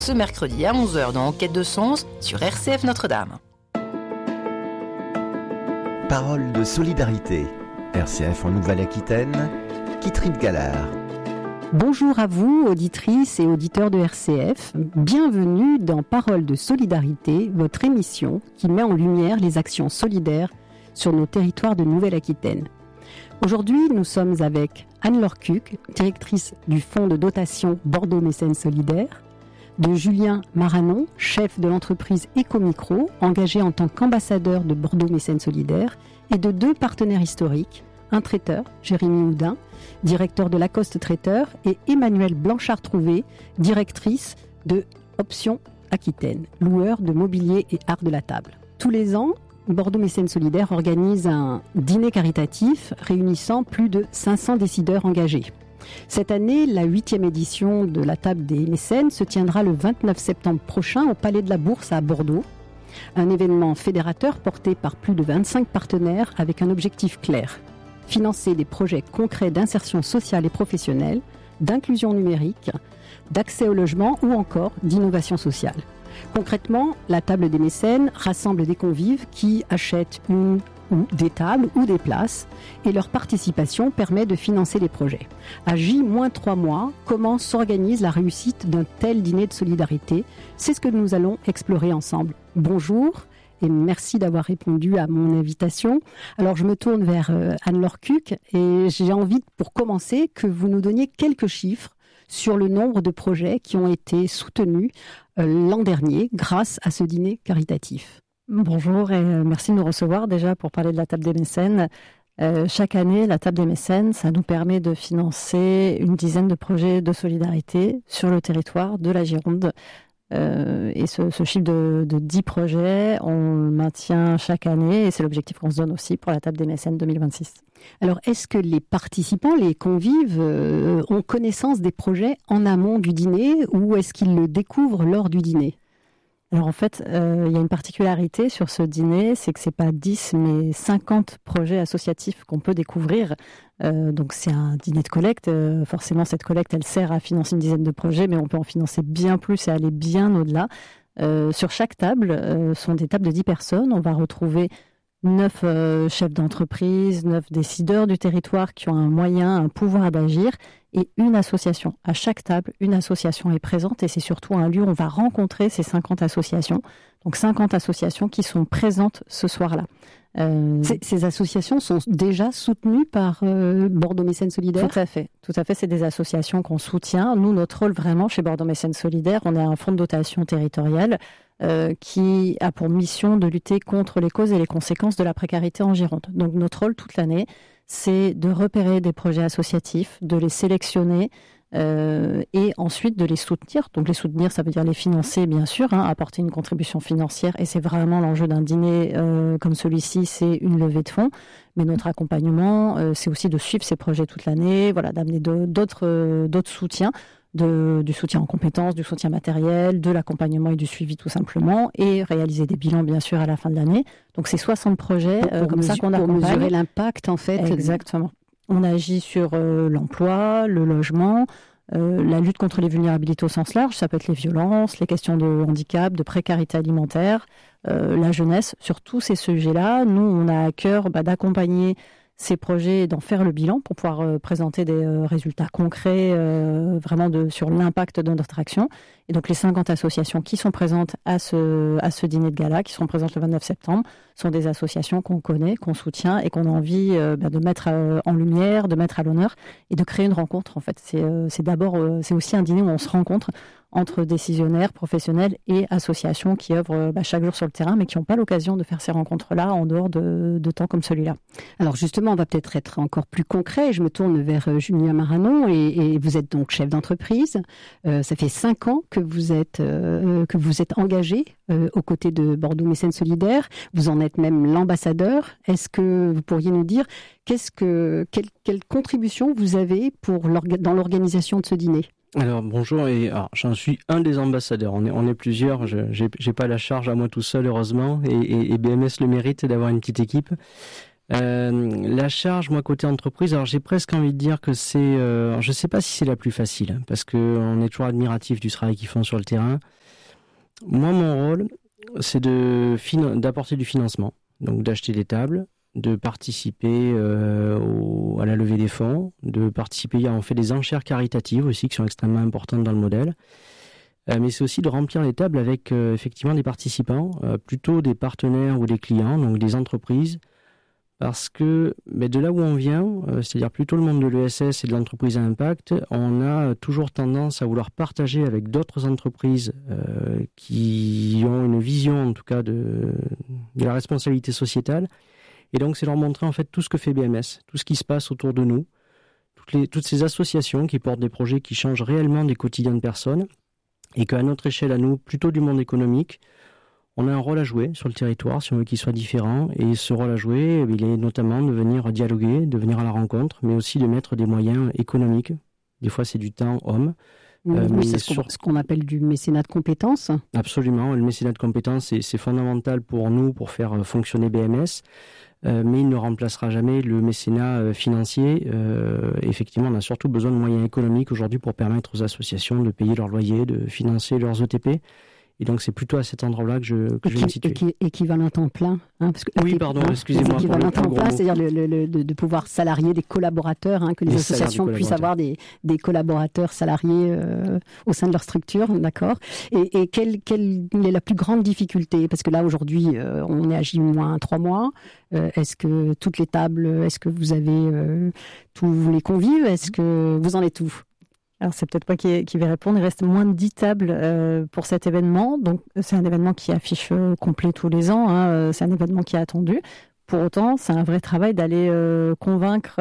Ce mercredi à 11h dans Enquête de sens sur RCF Notre-Dame. Parole de solidarité. RCF en Nouvelle-Aquitaine, Kitrit Gallard. Bonjour à vous, auditrices et auditeurs de RCF. Bienvenue dans Parole de solidarité, votre émission qui met en lumière les actions solidaires sur nos territoires de Nouvelle-Aquitaine. Aujourd'hui, nous sommes avec Anne-Laure Cuc, directrice du fonds de dotation Bordeaux Mécènes Solidaires, de Julien Maranon, chef de l'entreprise Ecomicro, engagé en tant qu'ambassadeur de Bordeaux Mécènes Solidaires, et de deux partenaires historiques, un traiteur, Jérémy Houdin, directeur de Lacoste Traiteur, et Emmanuelle Blanchard-Trouvé, directrice de Option Aquitaine, loueur de mobilier et art de la table. Tous les ans, Bordeaux Mécènes Solidaires organise un dîner caritatif réunissant plus de 500 décideurs engagés. Cette année, la 8e édition de la Table des Mécènes se tiendra le 29 septembre prochain au Palais de la Bourse à Bordeaux. Un événement fédérateur porté par plus de 25 partenaires avec un objectif clair: financer des projets concrets d'insertion sociale et professionnelle, d'inclusion numérique, d'accès au logement ou encore d'innovation sociale. Concrètement, la Table des Mécènes rassemble des convives qui achètent une ou des tables ou des places et leur participation permet de financer les projets. À J-3 mois, comment s'organise la réussite d'un tel dîner de solidarité? C'est ce que nous allons explorer ensemble. Bonjour et merci d'avoir répondu à mon invitation. Alors je me tourne vers Anne-Laure Cuc et j'ai envie, pour commencer, que vous nous donniez quelques chiffres sur le nombre de projets qui ont été soutenus l'an dernier grâce à ce dîner caritatif. Bonjour et merci de nous recevoir déjà pour parler de la Table des Mécènes. Chaque année, la Table des Mécènes, ça nous permet de financer une dizaine de projets de solidarité sur le territoire de la Gironde. Et ce chiffre de 10 projets, on le maintient chaque année et c'est l'objectif qu'on se donne aussi pour la Table des Mécènes 2026. Alors, est-ce que les participants, les convives, ont connaissance des projets en amont du dîner ou est-ce qu'ils le découvrent lors du dîner ? Alors en fait, il y a une particularité sur ce dîner, c'est que c'est pas 10 mais 50 projets associatifs qu'on peut découvrir. Donc c'est un dîner de collecte. Forcément, cette collecte, elle sert à financer une dizaine de projets, mais on peut en financer bien plus et aller bien au-delà. Sur chaque table, sont des tables de 10 personnes. On va retrouver 9 chefs d'entreprise, 9 décideurs du territoire qui ont un moyen, un pouvoir d'agir et une association. À chaque table, une association est présente et c'est surtout un lieu où on va rencontrer ces 50 associations. Donc 50 associations qui sont présentes ce soir-là. Ces associations sont déjà soutenues par Bordeaux Mécènes Solidaires ? Tout à fait. C'est des associations qu'on soutient. Nous, notre rôle vraiment chez Bordeaux Mécènes Solidaires, on a un fonds de dotation territoriale qui a pour mission de lutter contre les causes et les conséquences de la précarité en Gironde. Donc notre rôle toute l'année, c'est de repérer des projets associatifs, de les sélectionner et ensuite de les soutenir. Donc les soutenir, ça veut dire les financer bien sûr, apporter une contribution financière et c'est vraiment l'enjeu d'un dîner comme celui-ci, c'est une levée de fonds. Mais notre accompagnement, c'est aussi de suivre ces projets toute l'année, voilà, d'amener d'autres soutiens. Du soutien en compétences, du soutien matériel, de l'accompagnement et du suivi tout simplement, et réaliser des bilans bien sûr à la fin de l'année. Donc c'est 60 projets comme ça qu'on accompagne. Pour mesurer l'impact en fait. Exactement. On agit sur l'emploi, le logement, la lutte contre les vulnérabilités au sens large, ça peut être les violences, les questions de handicap, de précarité alimentaire, la jeunesse. Sur tous ces sujets-là, nous on a à cœur d'accompagner ces projets, d'en faire le bilan pour pouvoir présenter des résultats concrets vraiment sur l'impact de notre action. Et donc les 50 associations qui sont présentes à ce dîner de gala, qui seront présentes le 29 septembre, sont des associations qu'on connaît, qu'on soutient et qu'on a envie de mettre en lumière, de mettre à l'honneur et de créer une rencontre. En fait, c'est aussi un dîner où on se rencontre entre décisionnaires, professionnels et associations qui œuvrent chaque jour sur le terrain, mais qui n'ont pas l'occasion de faire ces rencontres-là en dehors de temps comme celui-là. Alors justement, on va peut-être être encore plus concret. Je me tourne vers Julien Maranon et vous êtes donc chef d'entreprise. Ça fait 5 ans que vous êtes engagé aux côtés de Bordeaux Mécènes Solidaires. Vous en êtes même l'ambassadeur. Est-ce que vous pourriez nous dire quelle contribution vous avez dans l'organisation de ce dîner ? Alors bonjour, j'en suis un des ambassadeurs, on est plusieurs, j'ai pas la charge à moi tout seul heureusement, et BMS le mérite d'avoir une petite équipe. La charge, moi, côté entreprise, alors j'ai presque envie de dire que c'est... je ne sais pas si c'est la plus facile, parce qu'on est toujours admiratif du travail qu'ils font sur le terrain. Moi, mon rôle, c'est d'apporter du financement, donc d'acheter des tables, de participer à la levée des fonds, de participer, on fait des enchères caritatives aussi, qui sont extrêmement importantes dans le modèle. Mais c'est aussi de remplir les tables avec effectivement des participants, plutôt des partenaires ou des clients, donc des entreprises, parce que de là où on vient, c'est-à-dire plutôt le monde de l'ESS et de l'entreprise à impact, on a toujours tendance à vouloir partager avec d'autres entreprises qui ont une vision en tout cas de la responsabilité sociétale, et donc c'est leur montrer en fait tout ce que fait BMS, tout ce qui se passe autour de nous, toutes ces associations qui portent des projets qui changent réellement des quotidiens de personnes, et qu'à notre échelle à nous, plutôt du monde économique, on a un rôle à jouer sur le territoire, si on veut qu'il soit différent. Et ce rôle à jouer, il est notamment de venir dialoguer, de venir à la rencontre, mais aussi de mettre des moyens économiques. Des fois, c'est du temps homme. Oui, c'est ce qu'on appelle du mécénat de compétences. Absolument. Le mécénat de compétences, c'est fondamental pour nous, pour faire fonctionner BMS. Mais il ne remplacera jamais le mécénat financier. Effectivement, on a surtout besoin de moyens économiques aujourd'hui pour permettre aux associations de payer leur loyer, de financer leurs ETP. Et donc, c'est plutôt à cet endroit-là que je vais me situer. Équivalent temps plein. Parce que oui, pardon, excusez-moi. Équivalent temps plein, c'est-à-dire de pouvoir salarier des collaborateurs, que les associations puissent avoir des collaborateurs salariés au sein de leur structure, d'accord. Et quelle est la plus grande difficulté? Parce que là, aujourd'hui, on est à J-3 mois. Est-ce que toutes les tables, est-ce que vous avez tous les convives? Est-ce que vous en êtes où? Alors, c'est peut-être moi qui vais répondre. Il reste moins de 10 tables pour cet événement. Donc, c'est un événement qui affiche complet tous les ans. C'est un événement qui est attendu. Pour autant, c'est un vrai travail d'aller convaincre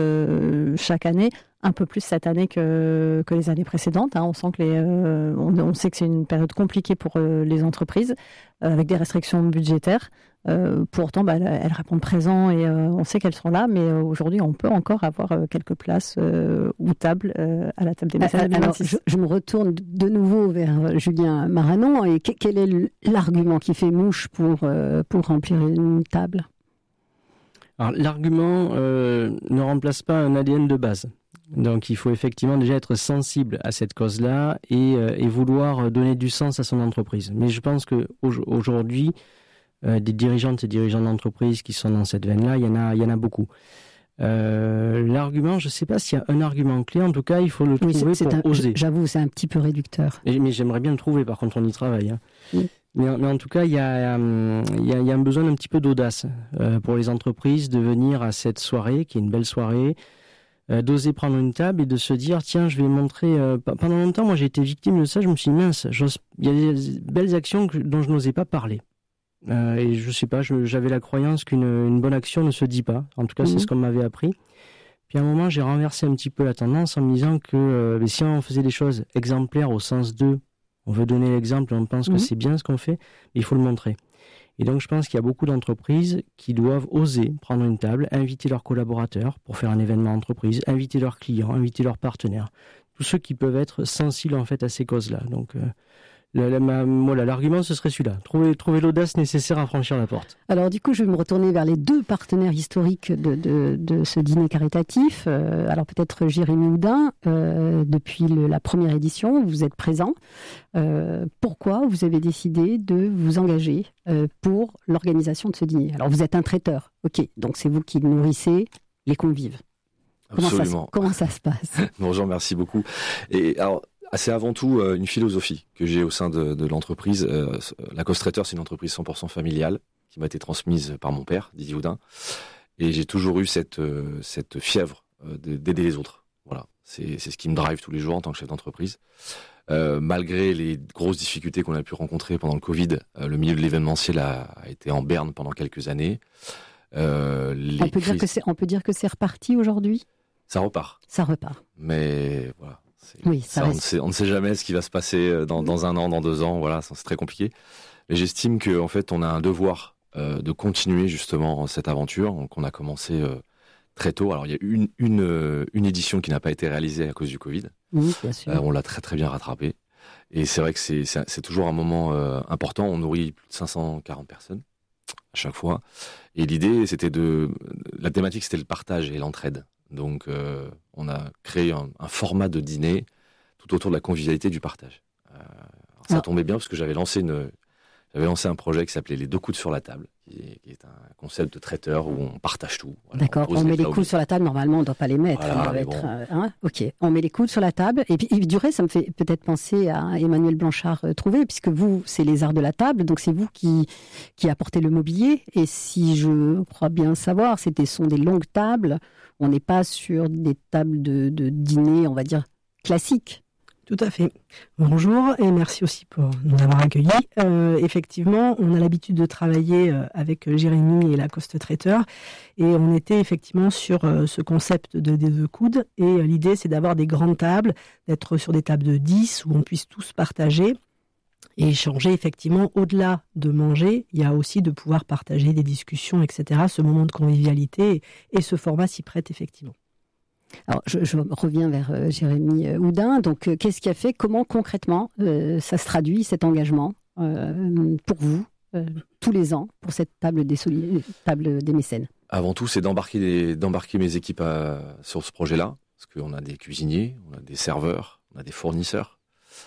chaque année, un peu plus cette année que les années précédentes. On sent que on sait que c'est une période compliquée pour les entreprises, avec des restrictions budgétaires. Pour autant, elles répondent présent et on sait qu'elles sont là, mais aujourd'hui, on peut encore avoir quelques places ou tables à la table des mécènes. Alors, je me retourne de nouveau vers Julien Maranon. Et quel est l'argument qui fait mouche pour remplir une table? Alors, l'argument ne remplace pas un ADN de base. Donc, il faut effectivement déjà être sensible à cette cause-là et vouloir donner du sens à son entreprise. Mais je pense qu'aujourd'hui, des dirigeantes et dirigeants d'entreprise qui sont dans cette veine-là, il y en a beaucoup. L'argument, je ne sais pas s'il y a un argument clé, en tout cas, il faut le trouver pour oser. J'avoue, c'est un petit peu réducteur. Mais j'aimerais bien le trouver, par contre, on y travaille. Oui. Mais en tout cas, il y a un besoin d'un petit peu d'audace pour les entreprises de venir à cette soirée, qui est une belle soirée, d'oser prendre une table et de se dire, tiens, je vais montrer... Pendant longtemps, moi, j'ai été victime de ça, je me suis dit, mince, il y a des belles actions dont je n'osais pas parler. Et je sais pas, j'avais la croyance qu'une bonne action ne se dit pas. En tout cas, c'est ce qu'on m'avait appris. Puis à un moment, j'ai renversé un petit peu la tendance en me disant que si on faisait des choses exemplaires au sens de on veut donner l'exemple, on pense que c'est bien ce qu'on fait, mais il faut le montrer. Et donc, je pense qu'il y a beaucoup d'entreprises qui doivent oser prendre une table, inviter leurs collaborateurs pour faire un événement entreprise, inviter leurs clients, inviter leurs partenaires. Tous ceux qui peuvent être sensibles en fait à ces causes-là. Donc, l'argument, ce serait celui-là. Trouver l'audace nécessaire à franchir la porte. Alors du coup, je vais me retourner vers les deux partenaires historiques de ce dîner caritatif. Alors peut-être Jérémy Houdin, depuis la première édition, vous êtes présent. Pourquoi vous avez décidé de vous engager pour l'organisation de ce dîner? Alors vous êtes un traiteur, ok, donc c'est vous qui nourrissez les convives. Absolument. Comment ça se passe? Bonjour, merci beaucoup. Et alors, c'est avant tout une philosophie que j'ai au sein de l'entreprise. Lacoste Traiteur, c'est une entreprise 100% familiale qui m'a été transmise par mon père, Didier Houdin. Et j'ai toujours eu cette fièvre d'aider les autres. Voilà, c'est ce qui me drive tous les jours en tant que chef d'entreprise. Malgré les grosses difficultés qu'on a pu rencontrer pendant le Covid, le milieu de l'événementiel a été en berne pendant quelques années. On peut dire que c'est reparti aujourd'hui? Ça repart. Ça repart. Mais voilà. Oui, on ne sait jamais ce qui va se passer dans un an, dans 2 ans. Voilà, c'est très compliqué. Mais j'estime qu'en fait, on a un devoir de continuer justement cette aventure qu'on a commencé très tôt. Alors, il y a une édition qui n'a pas été réalisée à cause du Covid. Oui, bien sûr. On l'a très très bien rattrapé. Et c'est vrai que c'est toujours un moment important. On nourrit plus de 540 personnes. à chaque fois. Et l'idée, la thématique, c'était le partage et l'entraide. Donc, on a créé un format de dîner tout autour de la convivialité du partage. Ça tombait bien parce que j'avais lancé un projet qui s'appelait les 2 coudes sur la table, qui est un concept de traiteur où on partage tout. Voilà, d'accord, on met les coudes sur la table, normalement on ne doit pas les mettre. Voilà, ok, on met les coudes sur la table. Et puis du reste, ça me fait peut-être penser à Emmanuel Blanchard-Trouvé, puisque vous, c'est les arts de la table, donc c'est vous qui apportez le mobilier. Et si je crois bien savoir, ce sont des longues tables, on n'est pas sur des tables de dîner, on va dire, classiques. Tout à fait. Bonjour et merci aussi pour nous avoir accueillis. Effectivement, on a l'habitude de travailler avec Jérémy et Lacoste Traiteur et on était effectivement sur ce concept des 2 coudes et l'idée c'est d'avoir des grandes tables, d'être sur des tables de 10 où on puisse tous partager et échanger effectivement au-delà de manger. Il y a aussi de pouvoir partager des discussions, etc. Ce moment de convivialité et ce format s'y prête effectivement. Alors, je reviens vers Jérémy Houdin. Donc, qu'est-ce qui a fait, comment concrètement ça se traduit, cet engagement pour vous, tous les ans, pour cette table des mécènes? Avant tout, c'est d'embarquer mes équipes sur ce projet-là, parce qu'on a des cuisiniers, on a des serveurs, on a des fournisseurs,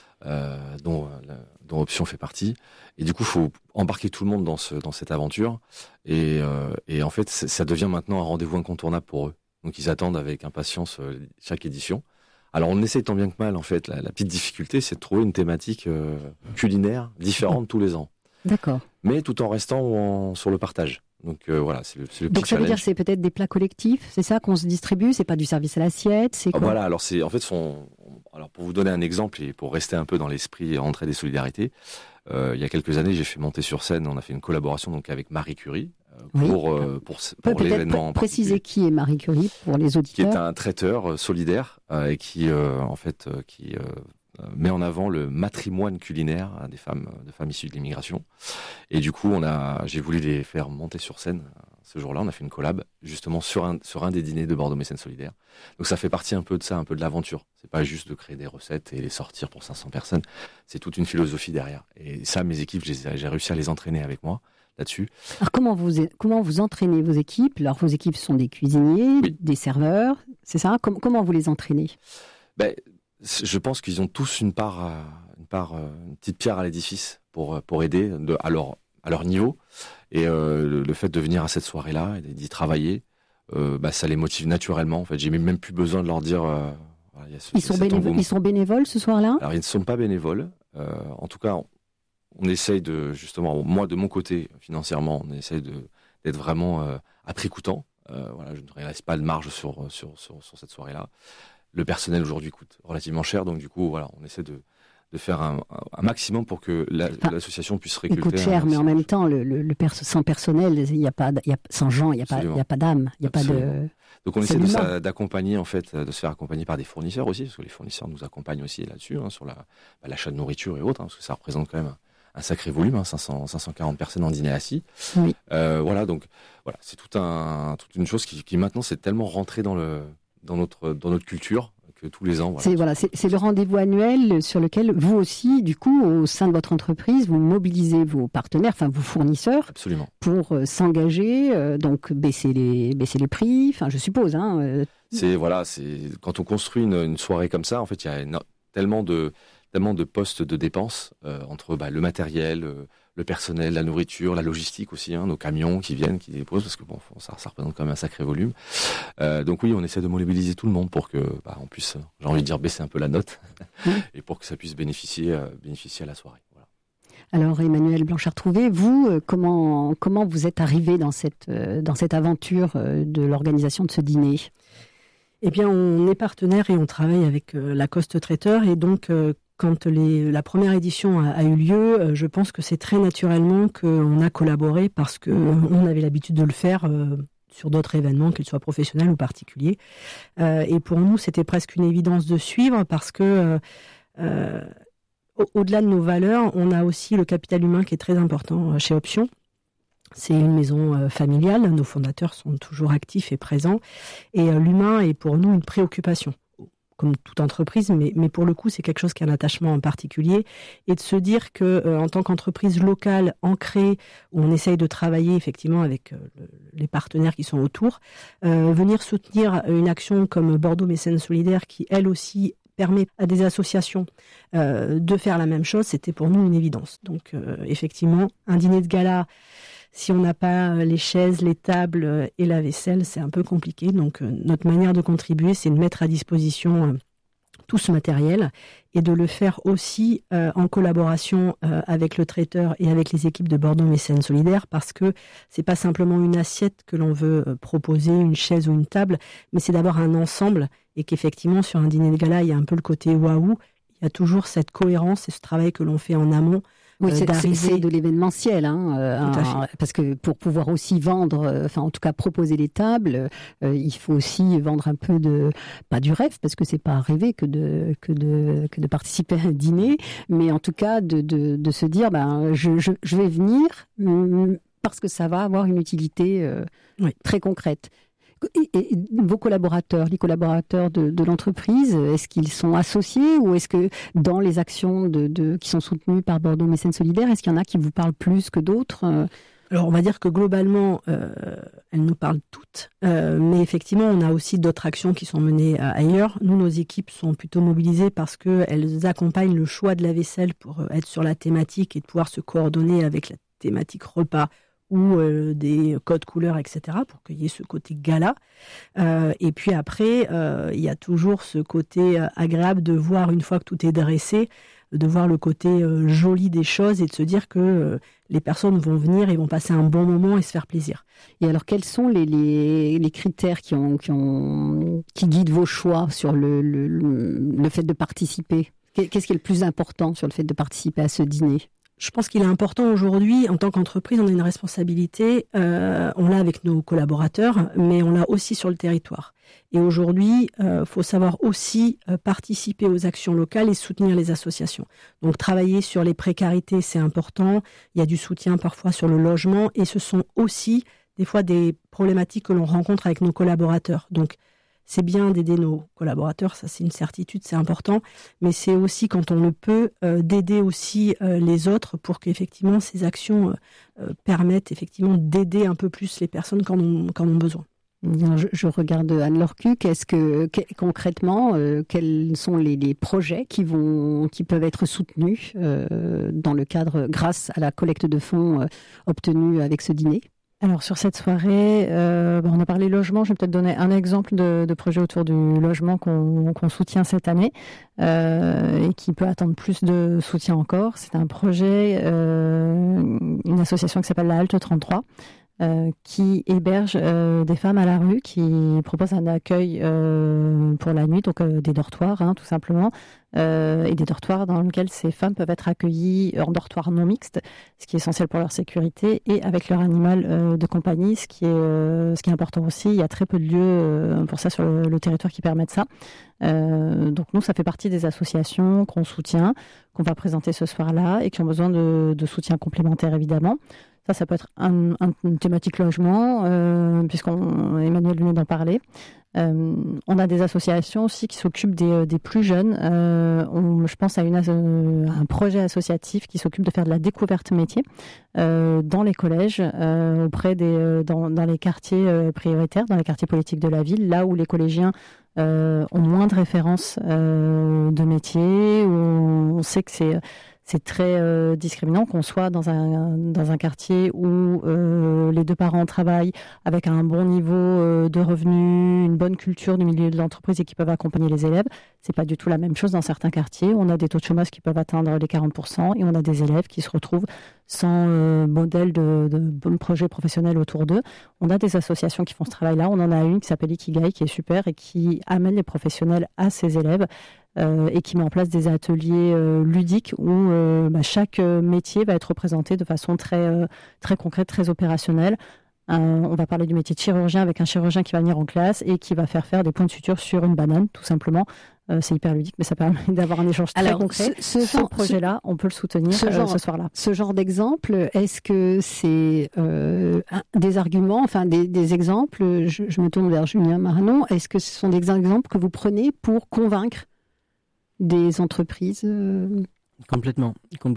dont Option fait partie. Et du coup, il faut embarquer tout le monde dans cette aventure. Et en fait, ça devient maintenant un rendez-vous incontournable pour eux. Donc ils attendent avec impatience chaque édition. Alors on essaie tant bien que mal, en fait. La petite difficulté, c'est de trouver une thématique culinaire différente tous les ans. D'accord. Mais tout en restant sur le partage. Donc voilà, c'est le petit challenge. Donc ça veut dire que c'est peut-être des plats collectifs, c'est ça qu'on se distribue, c'est pas du service à l'assiette, c'est quoi? Voilà, alors alors pour vous donner un exemple et pour rester un peu dans l'esprit entraide et solidarité, il y a quelques années, j'ai fait monter sur scène, on a fait une collaboration donc avec Marie Curie pour l'événement. Préciser qui est Marie Curie pour les auditeurs. Qui est un traiteur solidaire et qui met en avant le matrimoine culinaire de femmes issues de l'immigration. Et du coup, j'ai voulu les faire monter sur scène ce jour-là. On a fait une collab justement sur un des dîners de Bordeaux Mécènes Solidaires. Donc ça fait partie un peu de ça, un peu de l'aventure. C'est pas juste de créer des recettes et les sortir pour 500 personnes. C'est toute une philosophie derrière. Et ça, mes équipes, j'ai réussi à les entraîner avec moi là-dessus. Alors comment vous entraînez vos équipes? Alors vos équipes sont des cuisiniers, oui, des serveurs, c'est ça? Comment vous les entraînez? Je pense qu'ils ont tous une petite pierre à l'édifice pour aider à leur niveau. Et le fait de venir à cette soirée-là et d'y travailler, ça les motive naturellement. En fait, j'ai même plus besoin de leur dire. Ils sont bénévoles ce soir-là? Alors ils ne sont pas bénévoles. En tout cas, on essaye justement, moi de mon côté financièrement, on essaye d'être vraiment à prix coûtant. Je ne reste pas de marge sur cette soirée-là. Le personnel aujourd'hui coûte relativement cher, donc du coup, on essaie de faire un maximum pour que l'association puisse récupérer. Il coûte cher, mais en même temps, sans personnel, sans gens, il n'y a pas d'âme, il n'y a pas de. Donc on essaie d'accompagner, en fait, de se faire accompagner par des fournisseurs aussi, parce que les fournisseurs nous accompagnent aussi là-dessus, sur l'achat de nourriture et autres, parce que ça représente quand même un sacré volume, 540 personnes en dîner assis. Oui. Donc c'est toute une chose qui maintenant c'est tellement rentré dans notre culture que tous les ans. C'est le rendez-vous annuel sur lequel vous aussi, du coup, au sein de votre entreprise, vous mobilisez vos partenaires, enfin vos fournisseurs, absolument, pour s'engager, donc baisser les prix, enfin je suppose. C'est quand on construit une soirée comme ça, en fait, il y a tellement de postes de dépenses entre le matériel, le personnel, la nourriture, la logistique aussi, nos camions qui viennent, qui déposent, parce que ça représente quand même un sacré volume. Donc oui, on essaie de mobiliser tout le monde pour que on puisse, j'ai envie de dire, baisser un peu la note et pour que ça puisse bénéficier à la soirée. Voilà. Alors Emmanuel Blanchard-Trouvé, vous, comment vous êtes arrivé dans cette aventure de l'organisation de ce dîner? Eh bien, on est partenaire et on travaille avec Lacoste Traiteur et donc quand la première édition a eu lieu, je pense que c'est très naturellement qu'on a collaboré parce qu'on avait l'habitude de le faire sur d'autres événements, qu'ils soient professionnels ou particuliers. Et pour nous, c'était presque une évidence de suivre parce que au-delà de nos valeurs, on a aussi le capital humain qui est très important chez Option. C'est une maison familiale, nos fondateurs sont toujours actifs et présents, et l'humain est pour nous une préoccupation comme toute entreprise, mais pour le coup, c'est quelque chose qui a un attachement en particulier. Et de se dire que en tant qu'entreprise locale ancrée, où on essaye de travailler effectivement avec les partenaires qui sont autour, venir soutenir une action comme Bordeaux Mécènes Solidaires, qui elle aussi permet à des associations de faire la même chose, c'était pour nous une évidence. Donc effectivement, un dîner de gala, si on n'a pas les chaises, les tables et la vaisselle, c'est un peu compliqué. Donc notre manière de contribuer, c'est de mettre à disposition tout ce matériel et de le faire aussi en collaboration avec le traiteur et avec les équipes de Bordeaux Mécènes Solidaires, parce que c'est pas simplement une assiette que l'on veut proposer, une chaise ou une table, mais c'est d'abord un ensemble, et qu'effectivement sur un dîner de gala, il y a un peu le côté waouh, il y a toujours cette cohérence et ce travail que l'on fait en amont. Oui, c'est de l'événementiel, parce que pour pouvoir aussi vendre, en tout cas proposer les tables, il faut aussi vendre un peu pas du rêve, parce que c'est pas rêver que de participer à un dîner, mais en tout cas de se dire, je vais venir parce que ça va avoir une utilité très concrète. Et vos collaborateurs, les collaborateurs de l'entreprise, est-ce qu'ils sont associés, ou est-ce que dans les actions qui sont soutenues par Bordeaux Mécènes Solidaires, est-ce qu'il y en a qui vous parlent plus que d'autres ? Alors on va dire que globalement, elles nous parlent toutes, mais effectivement on a aussi d'autres actions qui sont menées ailleurs. Nous, nos équipes sont plutôt mobilisées parce qu'elles accompagnent le choix de la vaisselle pour être sur la thématique et de pouvoir se coordonner avec la thématique repas ou des codes couleurs, etc., pour qu'il y ait ce côté gala. Et puis après, il y a toujours ce côté agréable de voir, une fois que tout est dressé, de voir le côté joli des choses et de se dire que les personnes vont venir et vont passer un bon moment et se faire plaisir. Et alors, quels sont les critères qui guident vos choix sur le fait de participer ? Qu'est-ce qui est le plus important sur le fait de participer à ce dîner ? Je pense qu'il est important aujourd'hui, en tant qu'entreprise, on a une responsabilité, on l'a avec nos collaborateurs, mais on l'a aussi sur le territoire. Et aujourd'hui, faut savoir aussi participer aux actions locales et soutenir les associations. Donc travailler sur les précarités, c'est important. Il y a du soutien parfois sur le logement, et ce sont aussi des fois des problématiques que l'on rencontre avec nos collaborateurs. Donc c'est bien d'aider nos collaborateurs, ça c'est une certitude, c'est important, mais c'est aussi, quand on le peut, d'aider aussi les autres pour qu'effectivement ces actions permettent effectivement d'aider un peu plus les personnes quand on ont besoin. Je regarde Anne-Laure Cuc. Est-ce que concrètement, quels sont les projets qui peuvent être soutenus dans le cadre, grâce à la collecte de fonds obtenue avec ce dîner ? Alors sur cette soirée, on a parlé logement. Je vais peut-être donner un exemple de projet autour du logement qu'on soutient cette année et qui peut attendre plus de soutien encore. C'est un projet, une association qui s'appelle la Halte 33, qui héberge des femmes à la rue, qui propose un accueil pour la nuit, donc des dortoirs, tout simplement, et des dortoirs dans lesquels ces femmes peuvent être accueillies en dortoir non mixte, ce qui est essentiel pour leur sécurité, et avec leur animal de compagnie, ce qui est important aussi. Il y a très peu de lieux pour ça sur le territoire qui permettent ça. Donc nous, ça fait partie des associations qu'on soutient, qu'on va présenter ce soir-là, et qui ont besoin de soutien complémentaire, évidemment. Ça peut être une thématique logement, Emmanuel venait d'en parler. On a des associations aussi qui s'occupent des plus jeunes. Je pense à un projet associatif qui s'occupe de faire de la découverte métier dans les collèges, dans les quartiers prioritaires, dans les quartiers politiques de la ville, là où les collégiens ont moins de références de métiers, où on sait que c'est très discriminant, qu'on soit dans un quartier où les deux parents travaillent avec un bon niveau de revenus, une bonne culture du milieu de l'entreprise et qui peuvent accompagner les élèves. C'est pas du tout la même chose dans certains quartiers. On a des taux de chômage qui peuvent atteindre les 40% et on a des élèves qui se retrouvent sans modèle de bon projet professionnel autour d'eux. On a des associations qui font ce travail-là. On en a une qui s'appelle Ikigai, qui est super et qui amène les professionnels à ses élèves. Et qui met en place des ateliers ludiques où chaque métier va être représenté de façon très, très concrète, très opérationnelle. On va parler du métier de chirurgien avec un chirurgien qui va venir en classe et qui va faire des points de suture sur une banane, tout simplement. C'est hyper ludique, mais ça permet d'avoir un échange très concret. Ce projet-là, on peut le soutenir ce soir-là. Ce genre d'exemple, est-ce que c'est des arguments, enfin des exemples, je me tourne vers Julien Marnon, est-ce que ce sont des exemples que vous prenez pour convaincre des entreprises Complètement.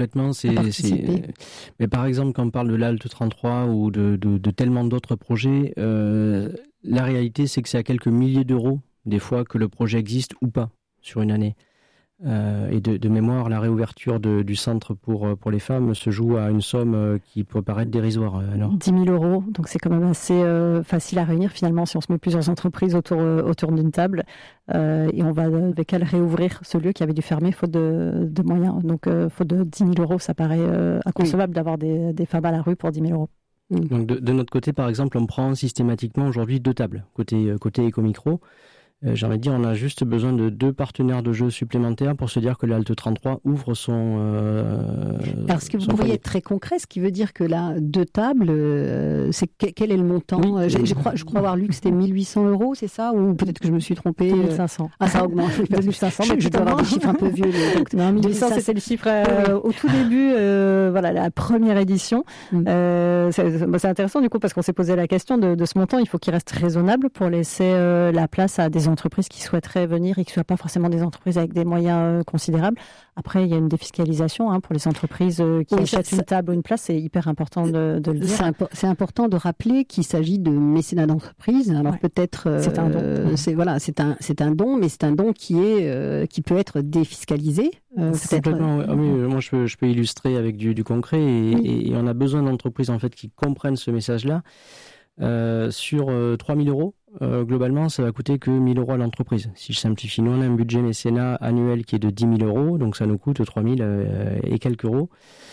Mais par exemple, quand on parle de l'ALT 33 ou de tellement d'autres projets, la réalité, c'est que c'est à quelques milliers d'euros, des fois, que le projet existe ou pas sur une année. Et de mémoire, la réouverture du centre pour les femmes se joue à une somme qui peut paraître dérisoire. Alors. 10 000 euros, donc c'est quand même assez facile à réunir finalement si on se met plusieurs entreprises autour d'une table. Et on va avec elles réouvrir ce lieu qui avait dû fermer faute de moyens. Donc faute de 10 000 euros, ça paraît inconcevable d'avoir des femmes à la rue pour 10 000 euros. Donc de notre côté, par exemple, on prend systématiquement aujourd'hui 2 tables, côté éco-micro. J'ai envie de dire, on a juste besoin de 2 partenaires de jeu supplémentaires pour se dire que l'ALT 33 ouvre son... Alors, est-ce que vous pourriez être très concret, ce qui veut dire que là, 2 tables, quel est le montant? Oui. Je crois avoir lu que c'était 1 800 euros, c'est ça? Ou peut-être que je me suis trompée? 2 500. Ah, ça augmente. 2 500, je dois avoir des chiffres un peu vieux. Donc, non, 1 800, c'était le chiffre au tout début, la première édition. C'est intéressant du coup, parce qu'on s'est posé la question de ce montant. Il faut qu'il reste raisonnable pour laisser la place à des entreprises qui souhaiteraient venir et qui ne soient pas forcément des entreprises avec des moyens considérables. Après, il y a une défiscalisation pour les entreprises qui achètent une table ou une place. C'est hyper important de le dire. C'est important de rappeler qu'il s'agit de mécénat d'entreprise. Alors peut-être c'est un don. C'est un don, mais c'est un don qui peut être défiscalisé. Moi, je peux illustrer avec du concret et on a besoin d'entreprises en fait qui comprennent ce message-là. Sur 3 000 euros, globalement, ça va coûter que 1 000 euros à l'entreprise. Si je simplifie, nous, on a un budget mécénat annuel qui est de 10 000 euros, donc ça nous coûte 3 000 et quelques euros.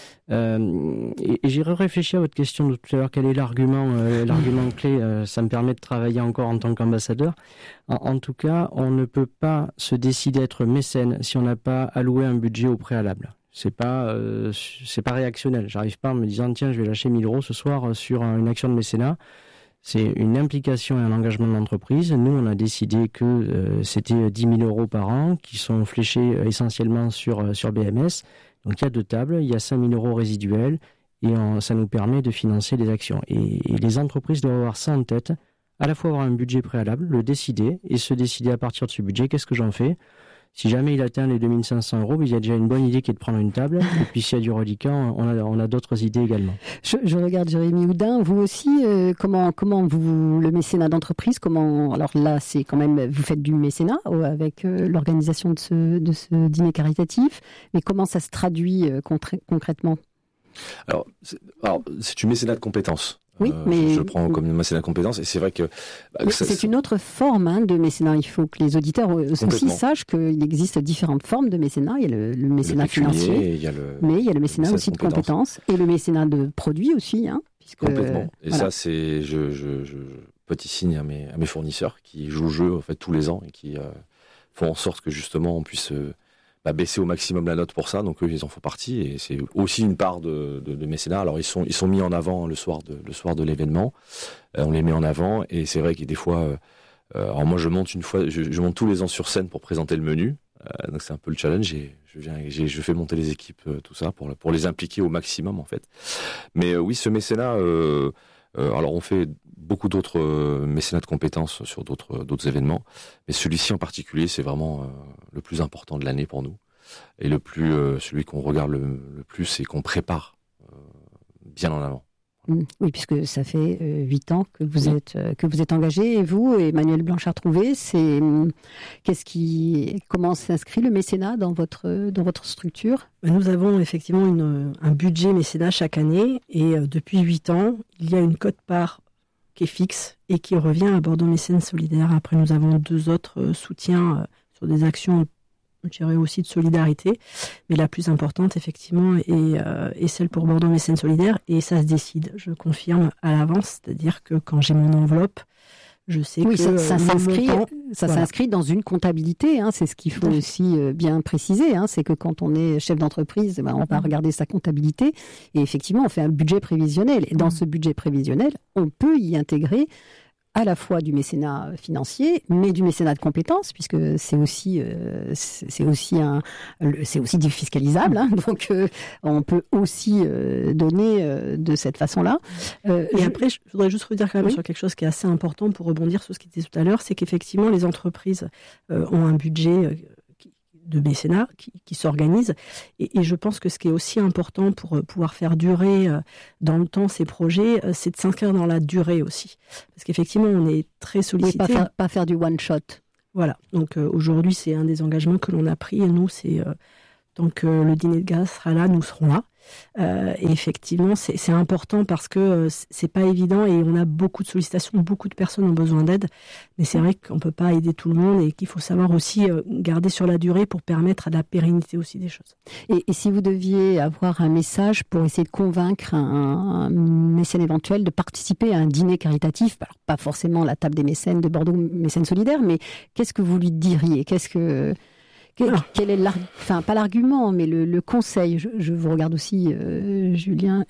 Et j'irai réfléchir à votre question de tout à l'heure, quel est l'argument clé, ça me permet de travailler encore en tant qu'ambassadeur. En tout cas, on ne peut pas se décider à être mécène si on n'a pas alloué un budget au préalable. C'est pas réactionnel. J'arrive pas en me disant tiens, je vais lâcher 1 000 euros ce soir sur une action de mécénat. C'est une implication et un engagement de l'entreprise. Nous, on a décidé que c'était 10 000 euros par an qui sont fléchés essentiellement sur BMS. Donc il y a 2 tables, il y a 5 000 euros résiduels et ça nous permet de financer les actions. Et les entreprises doivent avoir ça en tête, à la fois avoir un budget préalable, le décider et se décider à partir de ce budget, qu'est-ce que j'en fais ? Si jamais il atteint les 2 500 euros, il y a déjà une bonne idée qui est de prendre une table. Et puis s'il y a du reliquat, on a d'autres idées également. Je regarde Jérémy Houdin. Vous aussi, comment vous le mécénat d'entreprise, alors là, c'est quand même, vous faites du mécénat avec l'organisation de ce dîner caritatif. Mais comment ça se traduit concrètement ? Alors, c'est du mécénat de compétences. Oui, mais je prends comme mécénat de compétences et c'est vrai que c'est une autre forme de mécénat. Il faut que les auditeurs aussi sachent qu'il existe différentes formes de mécénat. Il y a le mécénat financier, mais il y a le mécénat aussi de compétences et le mécénat de produits aussi. Complètement. Et ça, c'est petit signe à mes fournisseurs qui jouent le jeu en fait tous les ans et qui font en sorte que justement on puisse baisser au maximum la note pour ça, donc eux ils en font partie et c'est aussi une part de mécénat. Alors ils sont mis en avant le soir de l'événement, on les met en avant et c'est vrai qu'il y a des fois, alors moi je monte tous les ans sur scène pour présenter le menu, donc c'est un peu le challenge et je fais monter les équipes tout ça pour les impliquer au maximum en fait. Mais oui, ce mécénat, alors on fait beaucoup d'autres mécénats de compétences sur d'autres événements, mais celui-ci en particulier, c'est vraiment le plus important de l'année pour nous et celui qu'on regarde le plus et qu'on prépare bien en avant. Oui, puisque ça fait 8 ans que vous êtes engagé. Et vous, Emmanuel Blanchard-Trouvé, comment s'inscrit le mécénat dans votre structure ? Nous avons effectivement un budget mécénat chaque année et depuis 8 ans, il y a une quote-part qui est fixe et qui revient à Bordeaux Mécène Solidaire. Après, nous avons 2 autres soutiens sur des actions, je dirais aussi de solidarité, mais la plus importante, effectivement, est celle pour Bordeaux Mécène Solidaire, et ça se décide, je confirme, à l'avance, c'est-à-dire que quand j'ai mon enveloppe, je sais que ça s'inscrit. Ça s'inscrit dans une comptabilité, c'est ce qu'il faut aussi bien préciser, c'est que quand on est chef d'entreprise, on va regarder sa comptabilité et effectivement on fait un budget prévisionnel. Et dans ce budget prévisionnel, on peut y intégrer à la fois du mécénat financier, mais du mécénat de compétences, puisque c'est aussi défiscalisable, donc on peut aussi donner de cette façon-là. Et après, je voudrais juste revenir quand même sur quelque chose qui est assez important pour rebondir sur ce qui était tout à l'heure, c'est qu'effectivement les entreprises ont un budget de mécénat qui s'organise. Et je pense que ce qui est aussi important pour pouvoir faire durer dans le temps ces projets, c'est de s'inscrire dans la durée aussi. Parce qu'effectivement, on est très sollicité. Et pas faire du one-shot. Voilà. Donc aujourd'hui, c'est un des engagements que l'on a pris. Et nous, c'est tant que le dîner de gaz sera là, nous serons là. Et effectivement, c'est important parce que c'est pas évident et on a beaucoup de sollicitations, beaucoup de personnes ont besoin d'aide. Mais c'est vrai qu'on peut pas aider tout le monde et qu'il faut savoir aussi garder sur la durée pour permettre à la pérennité aussi des choses. Et si vous deviez avoir un message pour essayer de convaincre un mécène éventuel de participer à un dîner caritatif, alors pas forcément la table des mécènes de Bordeaux, mécènes solidaires, mais qu'est-ce que vous lui diriez ? Quel est pas l'argument, mais le conseil. Je vous regarde aussi, Julien,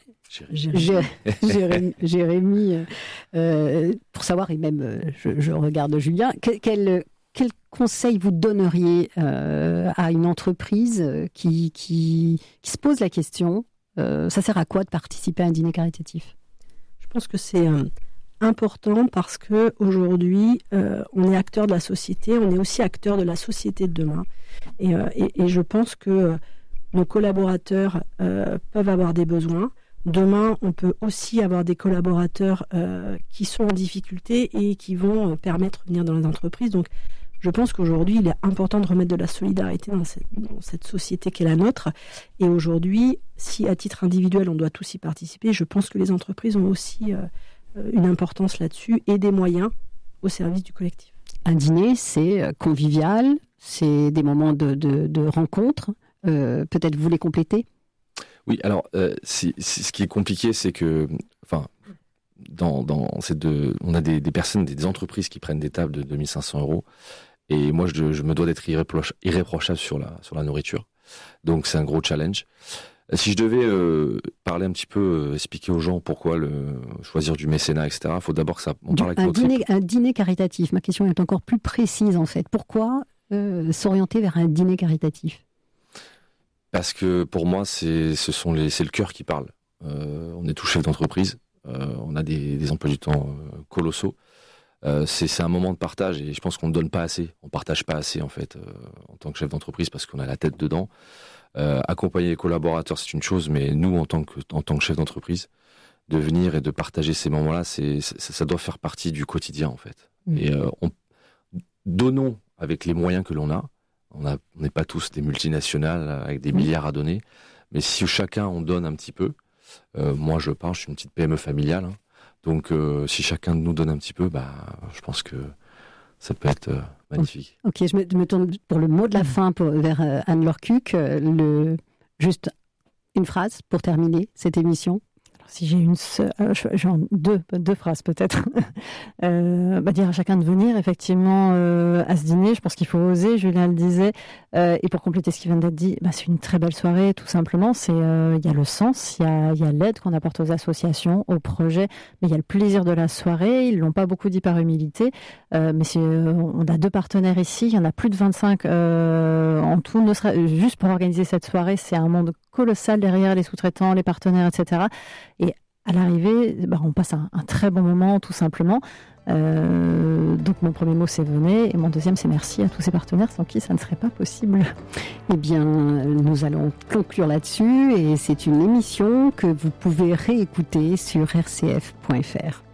Jérémy, pour savoir, et même je regarde Julien, quel conseil vous donneriez à une entreprise qui se pose la question, ça sert à quoi de participer à un dîner caritatif ? Je pense que c'est important parce que aujourd'hui on est acteur de la société, on est aussi acteur de la société de demain et je pense que nos collaborateurs peuvent avoir des besoins. Demain, on peut aussi avoir des collaborateurs qui sont en difficulté et qui vont permettre de venir dans les entreprises. Donc je pense qu'aujourd'hui, il est important de remettre de la solidarité dans cette société qui est la nôtre. Et aujourd'hui, si à titre individuel, on doit tous y participer, je pense que les entreprises ont aussi une importance là-dessus et des moyens au service du collectif. Un dîner, c'est convivial, c'est des moments de rencontre. Peut-être vous les complétez ? Oui, alors ce qui est compliqué, c'est que, on a des personnes, des entreprises qui prennent des tables de 2500 €. Et moi, je me dois d'être irréprochable sur la nourriture. Donc, c'est un gros challenge. Si je devais parler un petit peu, expliquer aux gens pourquoi choisir du mécénat, etc., il faut d'abord que on parle avec un dîner caritatif. Ma question est encore plus précise, en fait. Pourquoi s'orienter vers un dîner caritatif ? Parce que pour moi, c'est le cœur qui parle. On est tous chefs d'entreprise. On a des emplois du temps colossaux. C'est un moment de partage et je pense qu'on ne donne pas assez. On partage pas assez, en fait, en tant que chef d'entreprise parce qu'on a la tête dedans. Accompagner les collaborateurs, c'est une chose, mais nous, en tant que chef d'entreprise, de venir et de partager ces moments-là, ça doit faire partie du quotidien, en fait. Et donnons avec les moyens que l'on a. On n'est pas tous des multinationales avec des milliards à donner, mais si chacun on donne un petit peu, moi je suis une petite PME familiale, donc si chacun de nous donne un petit peu, je pense que ça peut être magnifique. Ok, je me tourne pour le mot de la fin vers Anne-Laure Cuc, juste une phrase pour terminer cette émission. Si j'ai deux phrases peut-être, dire à chacun de venir effectivement à ce dîner. Je pense qu'il faut oser, Julien le disait. Et pour compléter ce qui vient d'être dit, c'est une très belle soirée tout simplement. Il y a le sens, il y a l'aide qu'on apporte aux associations, aux projets, mais il y a le plaisir de la soirée. Ils l'ont pas beaucoup dit par humilité, mais on a 2 partenaires ici. Il y en a plus de 25 en tout. Juste pour organiser cette soirée, c'est un monde colossal derrière les sous-traitants, les partenaires, etc. Et à l'arrivée, on passe un très bon moment, tout simplement. Donc mon premier mot, c'est venez, et mon deuxième, c'est merci à tous ces partenaires sans qui ça ne serait pas possible. Eh bien, nous allons conclure là-dessus, et c'est une émission que vous pouvez réécouter sur rcf.fr.